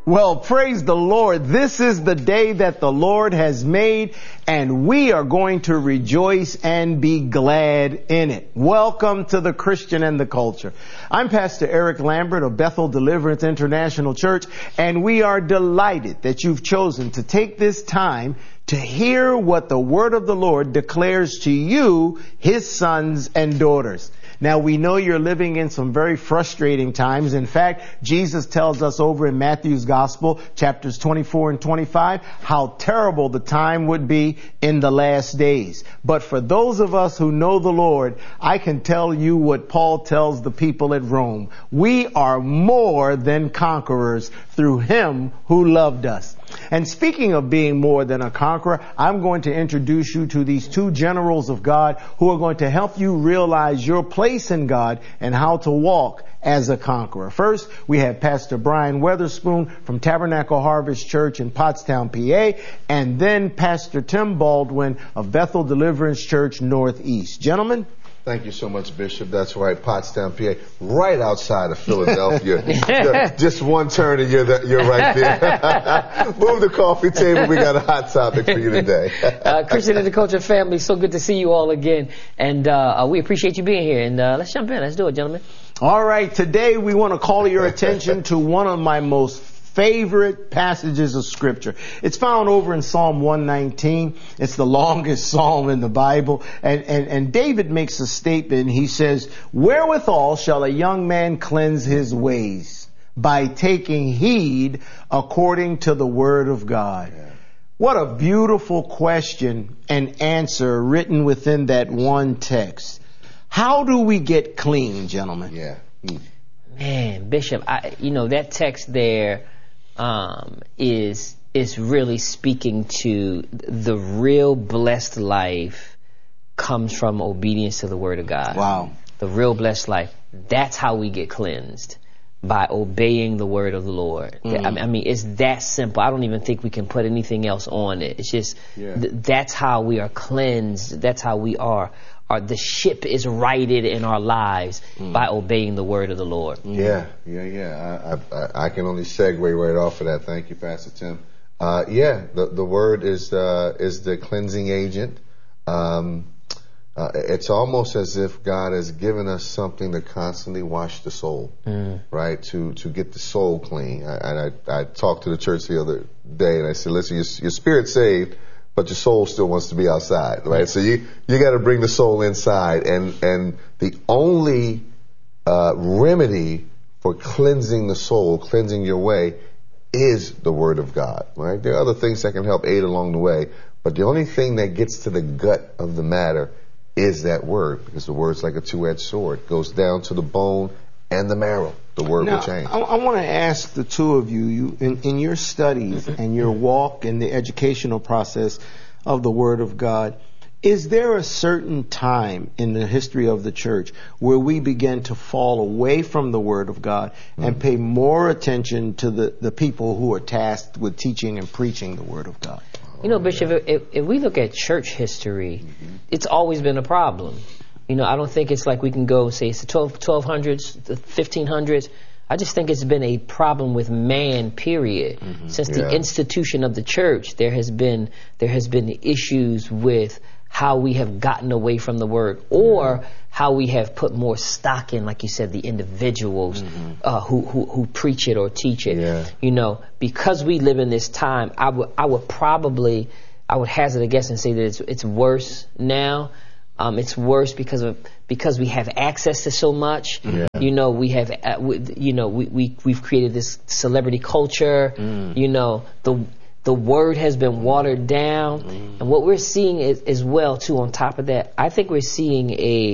Well, praise the Lord. This is the day that the Lord has made, and we are going to rejoice and be glad in it. Welcome to the Christian and the Culture. I'm Pastor Eric Lambert of Bethel Deliverance International Church, and we are delighted that you've chosen to take this time to hear what the word of the Lord declares to you, his sons and daughters. Now, we know you're living in some very frustrating times. In fact, Jesus tells us over in Matthew's Gospel, chapters 24 and 25, how terrible the time would be in the last days. But for those of us who know the Lord, I can tell you what Paul tells the people at Rome. We are more than conquerors through him who loved us. And speaking of being more than a conqueror, I'm going to introduce you to these two generals of God who are going to help you realize your place in God and how to walk as a conqueror. First, we have Pastor Brian Weatherspoon from Tabernacle Harvest Church in Pottstown, PA, and then Pastor Tim Baldwin of Bethel Deliverance Church Northeast. Gentlemen. Thank you so much, Bishop. That's right, Pottstown, PA, right outside of Philadelphia. Just one turn and you're right there. Move the coffee table. We got a hot topic for you today. Christian and the Culture family, so good to see you all again. And we appreciate you being here. And let's jump in. Let's do it, gentlemen. All right. Today we want to call your attention to one of my most favorite passages of Scripture. It's found over in Psalm 119. It's the longest psalm in the Bible. And David makes a statement. He says, "Wherewithal shall a young man cleanse his ways? By taking heed according to the word of God." Yeah. What a beautiful question and answer written within that one text. How do we get clean, gentlemen? Yeah. Man, Bishop, that text there is really speaking to the real blessed life comes from obedience to the word of God. Wow. The real blessed life. That's how we get cleansed, by obeying the word of the Lord. I mean, it's that simple. I don't even think we can put anything else on it. It's just, that's how we are cleansed. That's how we are. The ship is righted in our lives by obeying the word of the Lord. Yeah. I can only segue right off of that. Thank you, Pastor Tim. The word is the cleansing agent. It's almost as if God has given us something to constantly wash the soul, right? To get the soul clean. I talked to the church the other day and I said, listen, your spirit's saved, but your soul still wants to be outside, right? So you got to bring the soul inside, and the only remedy for cleansing the soul, cleansing your way, is the Word of God, right? There are other things that can help aid along the way, but the only thing that gets to the gut of the matter is that Word, because the Word's like a two-edged sword. It goes down to the bone and the marrow. The Word will change. I want to ask the two of you in your studies and your walk in the educational process of the Word of God, is there a certain time in the history of the church where we begin to fall away from the Word of God and pay more attention to the people who are tasked with teaching and preaching the Word of God? Bishop, if we look at church history, it's always been a problem. I don't think it's like we can go say it's the 1200s, the 1500s. I just think it's been a problem with man, period. Since the institution of the church, there has been issues with how we have gotten away from the word, or how we have put more stock in, like you said, the individuals who preach it or teach it. Yeah. Because we live in this time, I would hazard a guess and say that it's worse now. It's worse because we have access to so much. Yeah. We have we've created this celebrity culture. The word has been watered down, and what we're seeing is, as well too. On top of that, I think we're seeing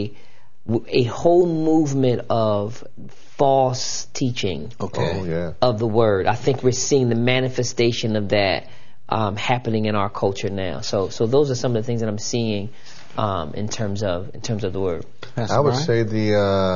a whole movement of false teaching of the word. I think we're seeing the manifestation of that happening in our culture now. So those are some of the things that I'm seeing in terms of the word. Pastor I would Brian? say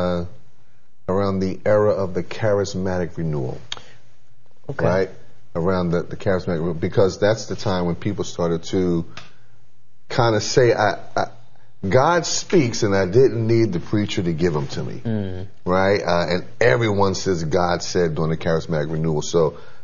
around the era of the charismatic renewal. Okay. Right? Around the charismatic renewal, because that's the time when people started to kind of say, God speaks and I didn't need the preacher to give them to me. Right? And everyone says God said during the charismatic renewal. So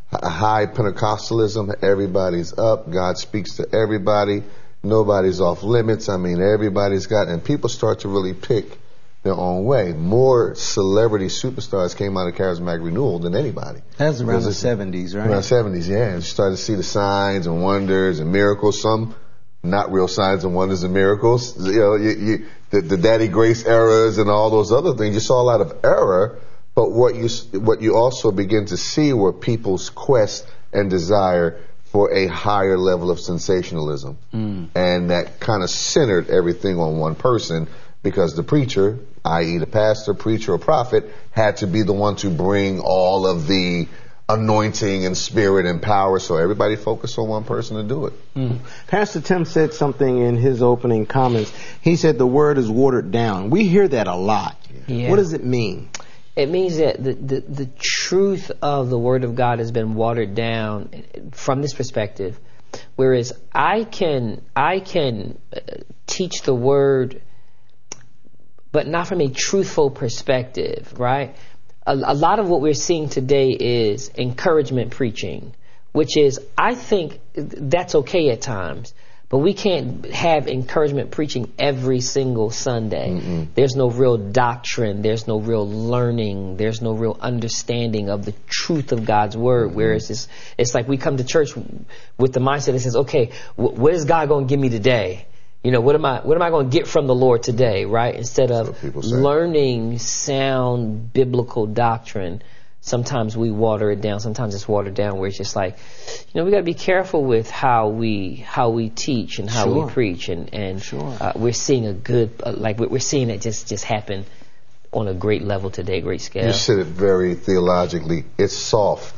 high Pentecostalism. Everybody's up. God speaks to everybody. Nobody's off limits. I mean, everybody's got, and people start to really pick their own way. More celebrity superstars came out of Charismatic Renewal than anybody. That's around the 70s, right? Around the 70s, yeah. And you started to see the signs and wonders and miracles. Some not real signs and wonders and miracles. You know, the Daddy Grace eras and all those other things. You saw a lot of error, but what you also begin to see were people's quest and desire for a higher level of sensationalism. And that kind of centered everything on one person, because the preacher, i.e. the pastor, preacher, or prophet, had to be the one to bring all of the anointing and spirit and power, so everybody focused on one person to do it. Pastor Tim said something in his opening comments. He said the word is watered down. We hear that a lot. Yeah. What does it mean? It means that the truth of the Word of God has been watered down from this perspective, whereas I can teach the Word, but not from a truthful perspective, right? A lot of what we're seeing today is encouragement preaching, which is, I think that's okay at times, but we can't have encouragement preaching every single Sunday. There's no real doctrine. There's no real learning. There's no real understanding of the truth of God's Word. Whereas it's like we come to church with the mindset that says, okay, what is God going to give me today? You know, what am I going to get from the Lord today, right? Instead of learning sound biblical doctrine, sometimes we water it down. Sometimes it's watered down where it's just like, you know, we got to be careful with how we teach and how we preach, and we're seeing a good we're seeing it just happen on a great level today, great scale. You said it very theologically. It's soft.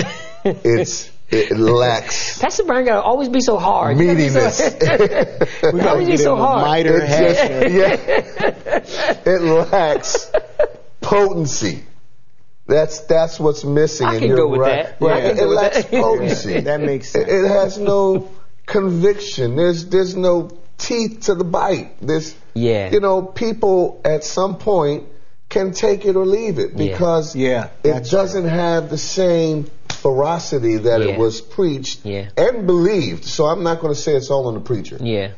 It lacks. Pastor Brian got to always be so hard. Meatiness. We got to be so hard. It lacks potency. That's what's missing. I can go with that. Right. It lacks potency. That makes sense. It has no conviction. There's no teeth to the bite. You know, people at some point can take it or leave it, because it doesn't have the same ferocity that it was preached and believed. So I'm not going to say it's all on the preacher.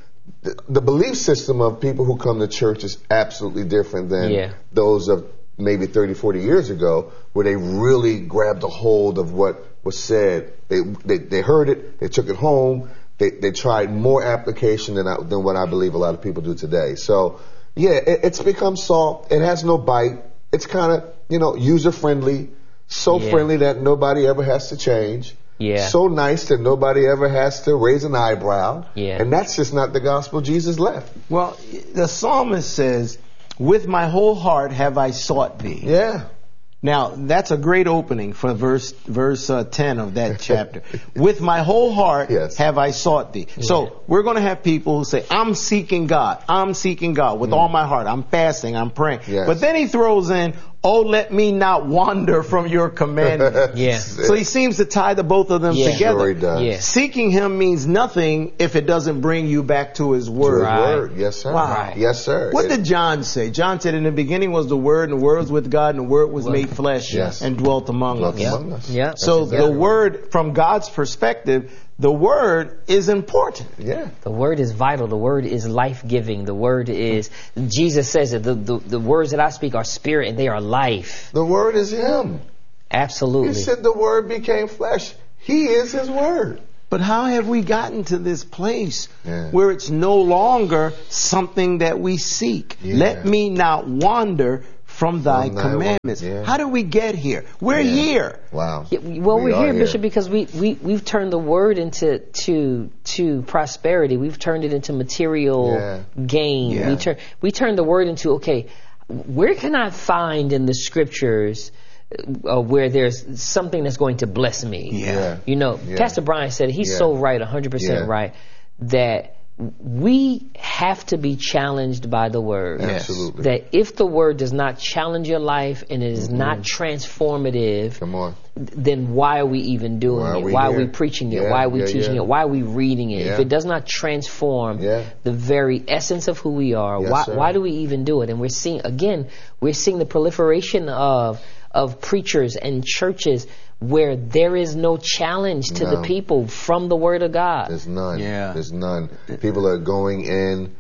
The belief system of people who come to church is absolutely different than those of maybe 30, 40 years ago, where they really grabbed a hold of what was said. They heard it, they took it home, they tried more application than what I believe a lot of people do today. So, it's become soft. It has no bite. It's kind of, user-friendly, friendly that nobody ever has to change. So nice that nobody ever has to raise an eyebrow. And that's just not the gospel Jesus left. Well, the psalmist says, with my whole heart have I sought thee. Now, that's a great opening for verse 10 of that chapter. With my whole heart have I sought thee. So we're going to have people who say, I'm seeking God. I'm seeking God with all my heart. I'm fasting. I'm praying. But then he throws in, oh, let me not wander from your commandments. So he seems to tie the both of them together. Sure he does. Seeking him means nothing if it doesn't bring you back to his word. Yes, sir. Wow. Yes, sir. What did John say? John said, in the beginning was the Word, and the Word was with God, and the Word was made flesh and dwelt among us. So the Word, from God's perspective, the Word is important. The Word is vital. The Word is life-giving. The Word is, Jesus says that the words that I speak are spirit and they are life. The Word is Him. Absolutely. He said the Word became flesh. He is His Word. But how have we gotten to this place where it's no longer something that we seek? Let me not wander from thy commandments. How did we get here? We're here. Wow. We're here, Bishop, because we've turned the word into prosperity. We've turned it into material gain. We turned the word into, okay, where can I find in the scriptures where there's something that's going to bless me? Pastor Brian said, he's so right, 100% right, that we have to be challenged by the Word. Absolutely. That if the Word does not challenge your life and it is not transformative, then why are we even doing it? Why are we preaching it? Why are we teaching it? Why are we reading it? If it does not transform the very essence of who we are, why do we even do it? And we're seeing the proliferation of of preachers and churches where there is no challenge to the people from the Word of God. There's none. Yeah. There's none. People are going in,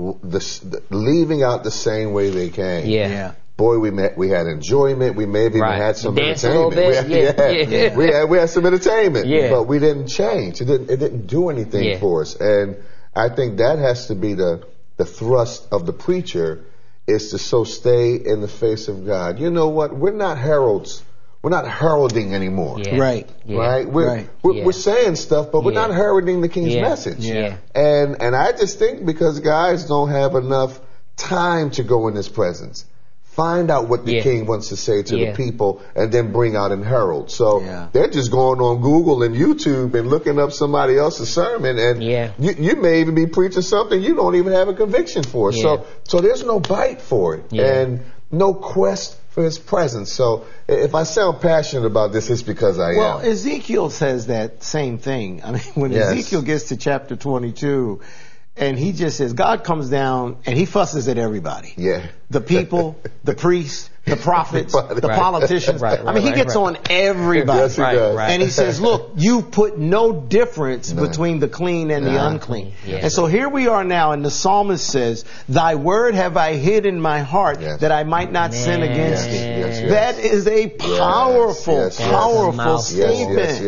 leaving out the same way they came. Yeah. Boy, we had enjoyment. We maybe even had some Dance entertainment. a little bit. We had some entertainment. Yeah. But we didn't change. It didn't do anything for us. And I think that has to be the thrust of the preacher, is to so stay in the face of God. You know what? We're not heralds. We're not heralding anymore. Yeah. Right. Yeah. Right? Right. We're saying stuff, but we're not heralding the King's message. Yeah. And I just think because guys don't have enough time to go in His presence, find out what the King wants to say to the people, and then bring out and herald. So they're just going on Google and YouTube and looking up somebody else's sermon, and you may even be preaching something you don't even have a conviction for. So there's no bite for it, and no quest for His presence. So if I sound passionate about this, it's because I am. Well, Ezekiel says that same thing. I mean, when Ezekiel gets to chapter 22, and he just says, God comes down and He fusses at everybody. Yeah. The people, the priests, the prophets, the politicians. I mean, He gets on everybody. Yes, He does. And He says, look, you put no difference between the clean and the unclean. And so here we are now, and the psalmist says, Thy word have I hid in my heart that I might not sin against Thee. That is a powerful, powerful statement.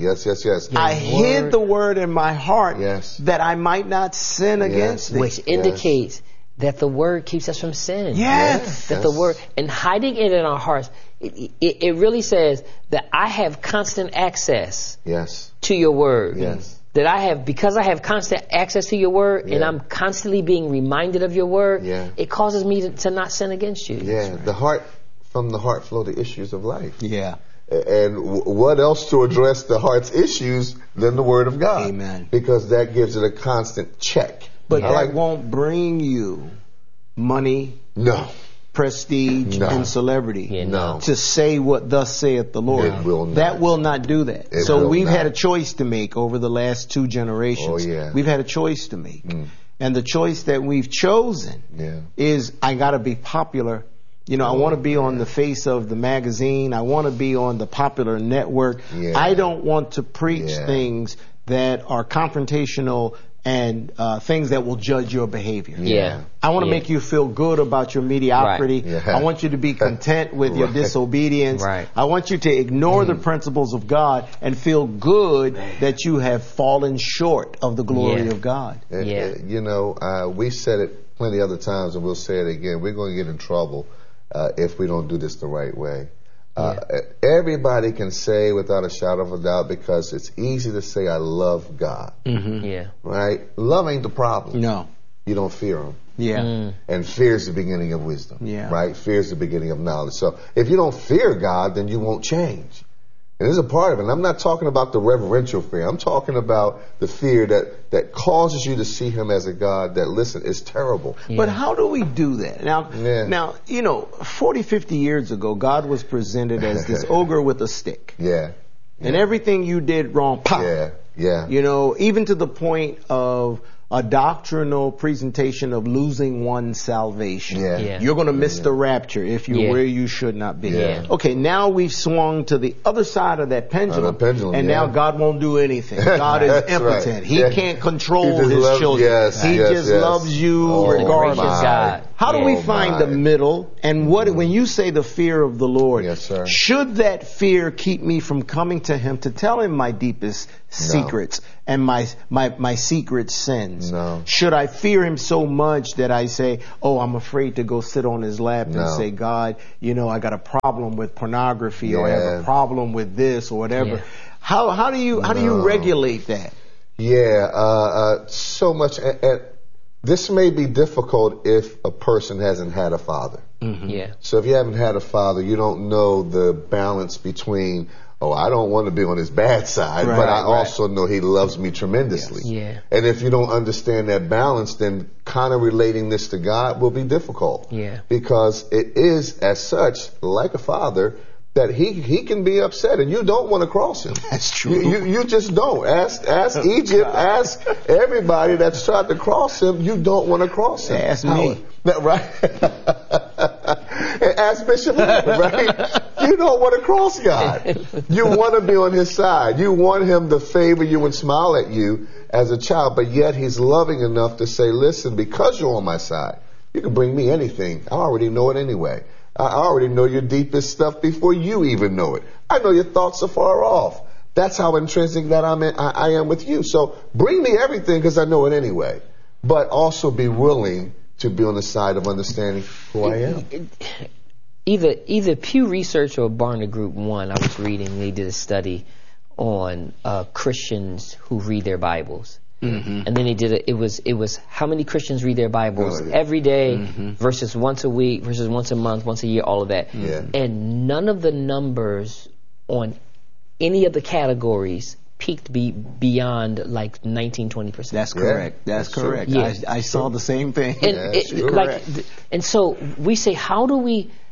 Yes. I hid the word in my heart that I might not sin against Thee. Which indicates that the Word keeps us from sin. Yes. That the Word, and hiding it in our hearts, it really says that I have constant access to Your Word. Yes. That because I have constant access to Your Word, and I'm constantly being reminded of Your Word, it causes me to not sin against You. Yeah. From the heart flow the issues of life. Yeah. And what else to address the heart's issues than the Word of God? Amen. Because that gives it a constant check. But that won't bring you money, prestige, and celebrity to say what thus saith the Lord. It will not. That will not do that. So we've had a choice to make over the last 2 generations. We've had a choice to make. And the choice that we've chosen is, I got to be popular. You know, I want to be on the face of the magazine. I want to be on the popular network. I don't want to preach things that are confrontational and things that will judge your behavior. I want to make you feel good about your mediocrity. I want you to be content with your disobedience. I want you to ignore the principles of God and feel good that you have fallen short of the glory of God. You know, we said it plenty other times, and we'll say it again. We're going to get in trouble if we don't do this the right way. Everybody can say without a shadow of a doubt, because it's easy to say I love God. Right? Love ain't the problem. No. You don't fear Him. And fear is the beginning of wisdom. Right? Fear is the beginning of knowledge. So if you don't fear God, then you won't change. And this is a part of it. And I'm not talking about the reverential fear. I'm talking about the fear that causes you to see Him as a God that, listen, is terrible. But how do we do that? Now, you know, 40, 50 years ago, God was presented as this ogre with a stick. And everything you did wrong, pop. You know, even to the point of a doctrinal presentation of losing one's salvation. You're going to miss the rapture if you're where you should not be. Okay, now we've swung to the other side of that pendulum, and now God won't do anything. God is impotent. He can't control His children. He just loves you regardless. God. How do we find the middle? And when you say the fear of the Lord, should that fear keep me from coming to Him to tell Him my deepest secrets and my secret sins? Should I fear Him so much that I say, oh, I'm afraid to go sit on His lap and say, God, you know, I got a problem with pornography or I have a problem with this or whatever. How do you regulate that? So much. And this may be difficult if a person hasn't had a father. So if you haven't had a father, you don't know the balance between, oh, I don't want to be on his bad side, but I also know He loves me tremendously. And if you don't understand that balance, then kind of relating this to God will be difficult. Because it is, as such, like a father, that he can be upset, and you don't want to cross Him. That's true. You just don't. Ask Egypt. Ask everybody that's tried to cross Him. You don't want to cross Him. Ask me. Right? Ask Bishop Lee, right? You don't want to cross God. You want to be on his side. You want him to favor you and smile at you as a child, but yet he's loving enough to say, listen, because you're on my side, you can bring me anything. I already know it anyway. I already know your deepest stuff before you even know it. I know your thoughts are far off. That's how intrinsic that I am with you. So bring me everything because I know it anyway. But also be willing to be on the side of understanding who I am. Either Pew Research or Barna Group 1, I was reading, they did a study on Christians who read their Bibles. Mm-hmm. And then they did it was how many Christians read their Bibles every day versus once a week versus once a month, once a year, all of that. Yeah. And none of the numbers on any of the categories peaked beyond like 19-20%. That's correct. Yeah, that's correct. Yeah. I saw the same thing. And and so we say, how do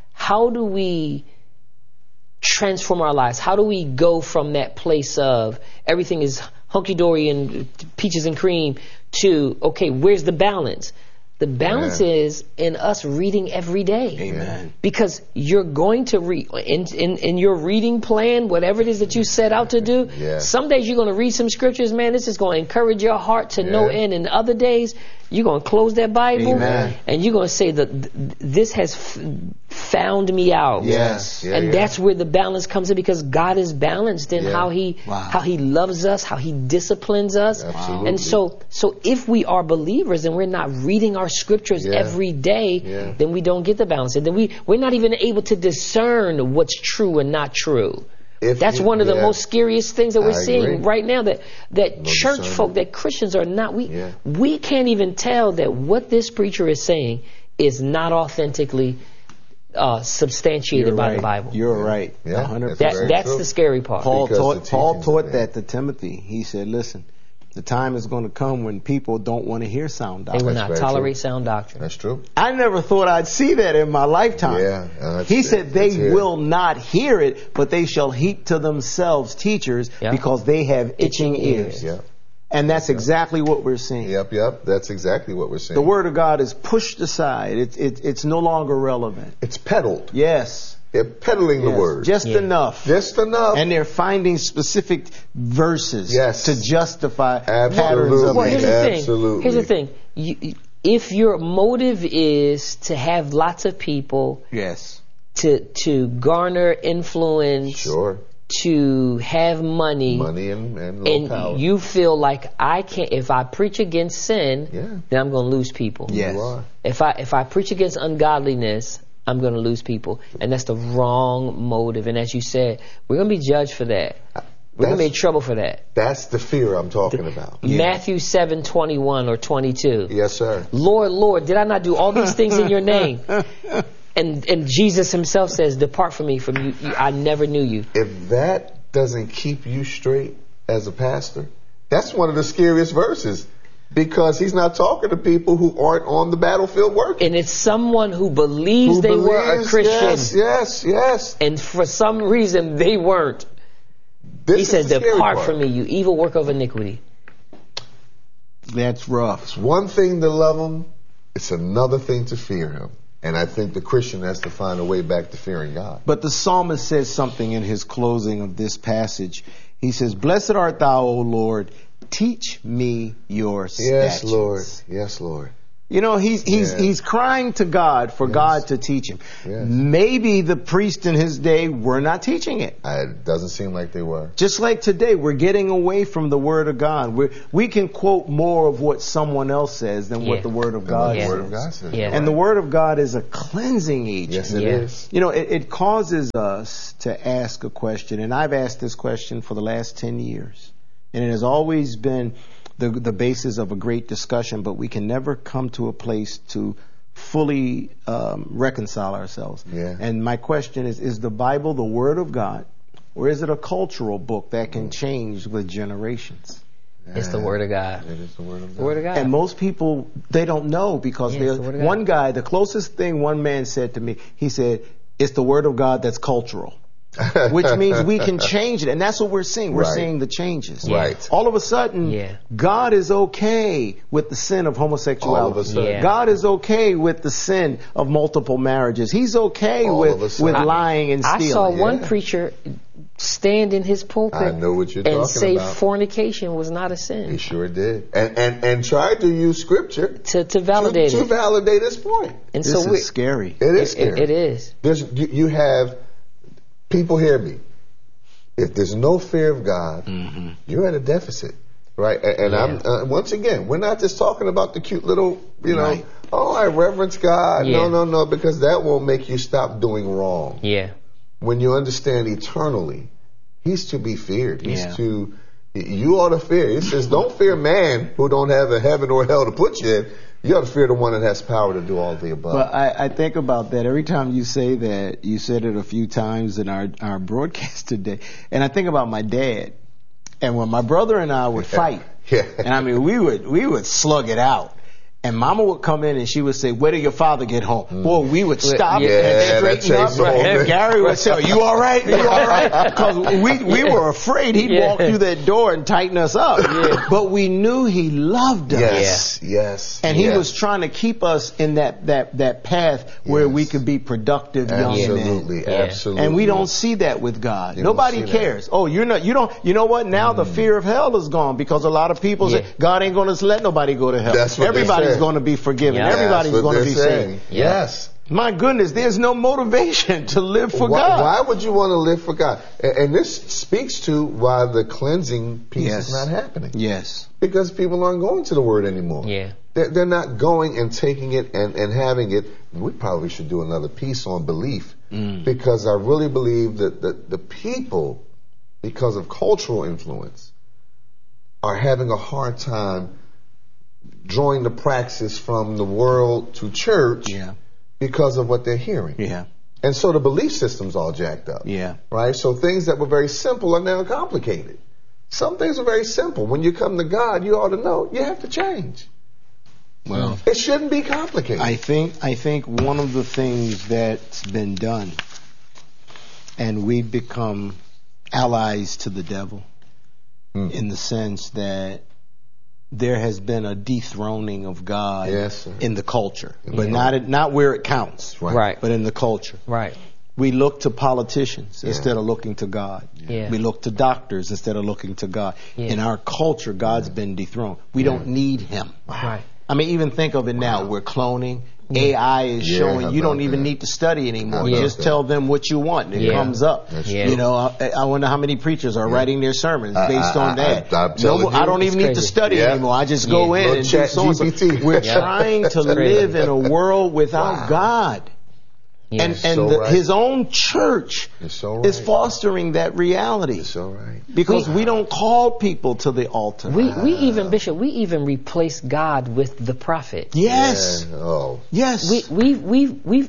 we transform our lives? How do we go from that place of everything is hunky-dory and peaches and cream to, okay, where's the balance? The balance is in us reading every day. Amen. Because you're going to read, in your reading plan, whatever it is that you set out to do, some days you're going to read some scriptures, man, this is going to encourage your heart to no end. And other days, you're going to close that Bible and you're going to say that this has found me out. Yes. And that's where the balance comes in, because God is balanced in how he loves us, how he disciplines us. Absolutely. And so if we are believers and we're not reading our scriptures every day, then we don't get the balance. And then we're not even able to discern what's true and not true. That's one of the most scariest things that we're seeing right now, that church folk, that Christians are not, we can't even tell that what this preacher is saying is not authentically substantiated by the Bible. You're right. 100%. That's the scary part. Paul taught that to Timothy. He said, listen, the time is going to come when people don't want to hear sound doctrine. They will not tolerate sound doctrine. That's true. I never thought I'd see that in my lifetime. He said they will not hear it, but they shall heap to themselves teachers because they have itching ears. And that's exactly what we're seeing. Yep. That's exactly what we're seeing. The Word of God is pushed aside. It's no longer relevant. It's peddled. Yes. They're peddling the Word. Just enough. Just enough. And they're finding specific verses to justify patterns of well, here's Absolutely. Here's the thing. If your motive is to have lots of people to garner influence, to have money and low power, you feel like I can't, if I preach against sin, then I'm going to lose people. Yes. If I preach against ungodliness, I'm going to lose people. And that's the wrong motive. And as you said, we're going to be judged for that. We're going to be in trouble for that. That's the fear I'm talking about. Matthew 7:21 or 22. Yes, sir. Lord, Lord, did I not do all these things in your name? And Jesus himself says, depart from me, from you. I never knew you. If that doesn't keep you straight as a pastor, that's one of the scariest verses. Because he's not talking to people who aren't on the battlefield working. And it's someone who believes they were a Christian. Yes. And for some reason they weren't. He says, depart from me, you evil work of iniquity. That's rough. It's one thing to love him. It's another thing to fear him. And I think the Christian has to find a way back to fearing God. But the psalmist says something in his closing of this passage. He says, blessed art thou, O Lord. Teach me your statutes. Yes, Lord. You know, he's crying to God for God to teach him. Maybe the priests in his day were not teaching it. It doesn't seem like they were. Just like today, we're getting away from the Word of God. We can quote more of what someone else says than what the Word of God says. And the Word of God is a cleansing agent. Yes, it is. You know, it causes us to ask a question, and I've asked this question for the last 10 years. And it has always been the basis of a great discussion, but we can never come to a place to fully reconcile ourselves. And my question is the Bible the Word of God, or is it a cultural book that can change with generations? It's the Word of God. It is the Word of God. The Word of God. And most people, they don't know, because one guy, the closest thing one man said to me, he said, it's the Word of God that's cultural. which means we can change it. And that's what we're seeing. We're Right. seeing the changes. Right. All of a sudden, God is okay with the sin of homosexuality. All of a sudden. Yeah. God is okay with the sin of multiple marriages. He's okay All of a with sudden. lying and I stealing. saw one Yeah. preacher stand in his I pulpit know what you're talking and say about. fornication was not a He sin sure did. And tried to use scripture to validate to it. validate his point. And This so is scary. It is scary. it is. You have, people hear me. If there's no fear of God, you're at a deficit. Right? And I'm, once again, we're not just talking about the cute little, Right. I reverence God. Yeah. No, because that won't make you stop doing wrong. Yeah. When you understand eternally, He's to be feared. Yeah. You ought to fear. It says, don't fear man who don't have a heaven or hell to put you in. You ought to fear the one that has power to do all the above. But I think about that every time you say that. You said it a few times in our broadcast today. And I think about my dad. And when my brother and I would fight, and I mean, we would slug it out. And Mama would come in and she would say, "Where did your father get home?" Boy, we would stop Yeah, and straighten up. chase the whole And thing. Gary would say, "Are you all right? You all right?" Because we were afraid he'd walk through that door and tighten us up. But we knew he loved us. Yes. And he was trying to keep us in that path where we could be productive young men. Absolutely. And we don't see that with God. You don't Nobody see that. cares. Oh, you know what? Now the fear of hell is gone because a lot of people say God ain't going to let nobody go to hell. That's what they Everybody's say. going to be forgiven. Yeah. Everybody's That's what going to be they're saying. saved. Yes. My goodness, there's no motivation to live for God. Why would you want to live for God? And this speaks to why the cleansing piece is not happening. Yes. Because people aren't going to the Word anymore. Yeah. They're not going and taking it and having it. We probably should do another piece on belief because I really believe that the people, because of cultural influence, are having a hard time drawing the praxis from the world to church because of what they're hearing. Yeah. And so the belief system's all jacked up. Yeah. Right? So things that were very simple are now complicated. Some things are very simple. When you come to God, you ought to know you have to change. Well, It shouldn't be complicated. I think one of the things that's been done, and we've become allies to the devil in the sense that there has been a dethroning of God in the culture, but not where it counts, Right. but in the culture. Right. We look to politicians instead of looking to God. Yeah. We look to doctors instead of looking to God. Yeah. In our culture, God's been dethroned. We don't need Him. Right. I mean, even think of it now. We're cloning. AI is showing how you don't about even that? need to study anymore. How You about just that? tell them what you want and it comes up. That's Yeah. You know, I wonder how many preachers are writing their sermons based on that. I'm telling I you, don't even need to crazy. study Yeah. anymore. I just go in Little and do chat so and so. GPT. We're Yeah. trying to live in a world without God. And so right. His own church You're so right. is fostering that reality. So right. Because we don't call people to the altar. We even, Bishop, we even replace God with the prophet. Yes. Yeah. Oh. Yes. We've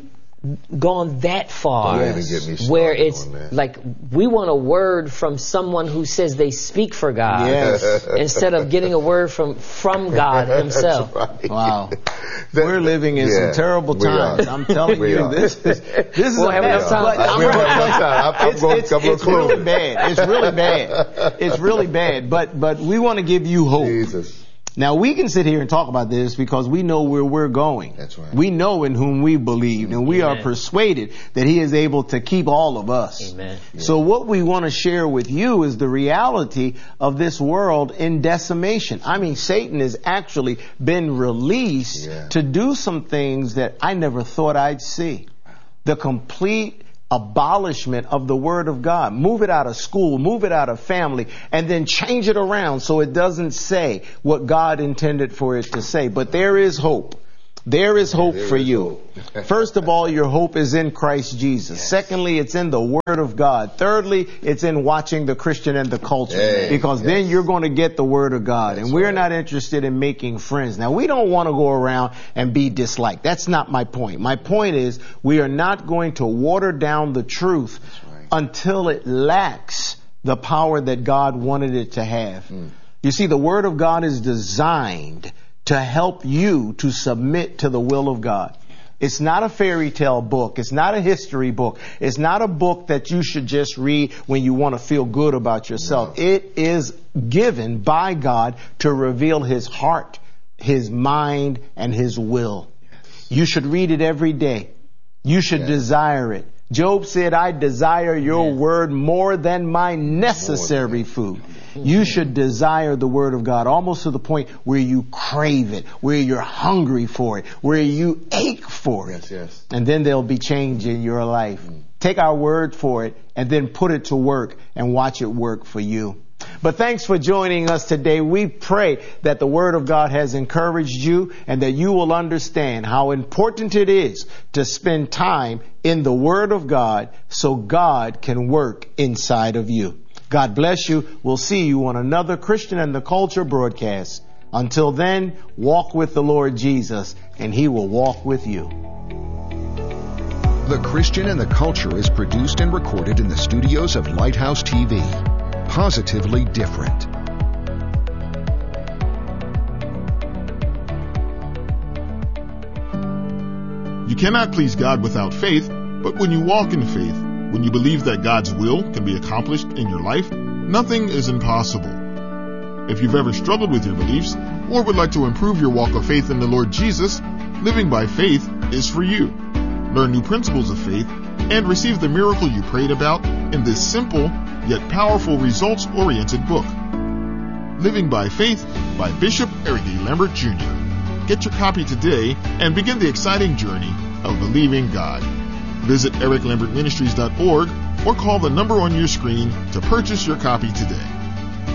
gone that far Don't even get me started where it's on that. like we want a word from someone who says they speak for God Yes. instead of getting a word from God Himself. Right. Wow. We're living in some terrible we are. times. I'm telling We you, are. this is We'll a have mess. enough time. But I'm We'll have gonna enough time. I'm going to it's really bad. It's really bad. It's really bad. But we want to give you hope. Jesus. Now we can sit here and talk about this because we know where we're going. That's right. We know in whom we believe, and we are Amen. persuaded that He is able to keep all of us. Amen. So what we want to share with you is the reality of this world in decimation. I mean, Satan has actually been released to do some things that I never thought I'd see. The complete abolishment of the Word of God. Move it out of school, move it out of family, and then change it around so it doesn't say what God intended for it to say. But there is hope. There is hope for you. First of all, your hope is in Christ Jesus. Secondly, it's in the Word of God. Thirdly, it's in watching the Christian and the culture. Because then you're going to get the Word of God. And we're not interested in making friends. Now, we don't want to go around and be disliked. That's not my point. My point is we are not going to water down the truth until it lacks the power that God wanted it to have. You see, the Word of God is designed to help you to submit to the will of God. It's not a fairy tale book. It's not a history book. It's not a book that you should just read when you want to feel good about yourself. No. It is given by God to reveal His heart, His mind, and His will. Yes. You should read it every day. You should desire it. Job said, I desire your word more than my necessary food. You should desire the word of God almost to the point where you crave it, where you're hungry for it, where you ache for it. Yes. And then there'll be change in your life. Take our word for it and then put it to work and watch it work for you. But thanks for joining us today. We pray that the Word of God has encouraged you and that you will understand how important it is to spend time in the Word of God so God can work inside of you. God bless you. We'll see you on another Christian and the Culture broadcast. Until then, walk with the Lord Jesus and He will walk with you. The Christian and the Culture is produced and recorded in the studios of Lighthouse TV. Positively different. You cannot please God without faith, but when you walk in faith, when you believe that God's will can be accomplished in your life, nothing is impossible. If you've ever struggled with your beliefs or would like to improve your walk of faith in the Lord Jesus, Living by Faith is for you. Learn new principles of faith and receive the miracle you prayed about in this simple yet powerful results-oriented book. Living by Faith by Bishop Eric A. Lambert Jr. Get your copy today and begin the exciting journey of believing God. Visit ericlambertministries.org or call the number on your screen to purchase your copy today.